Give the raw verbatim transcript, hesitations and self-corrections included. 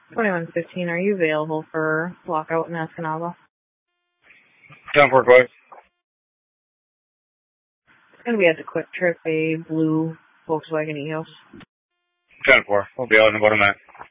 twenty-one fifteen, are you available for lockout in Escanaba? ten four, Quest. It's going to be at the Quick Trip, a blue Volkswagen E O S. ten four. We'll be out in about a minute.